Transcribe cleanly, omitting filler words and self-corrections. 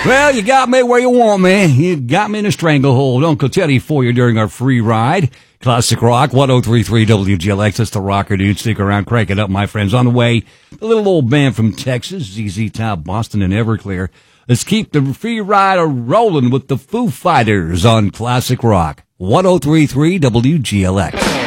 Well, you got me where you want me. You got me in a stranglehold. Uncle Teddy for you during our free ride. Classic Rock, 103.3 WGLX. That's the rocker, dude. Stick around, crank it up, my friends. On the way, a little old band from Texas, ZZ Top, Boston, and Everclear. Let's keep the free ride rolling with the Foo Fighters on Classic Rock, 103.3 WGLX.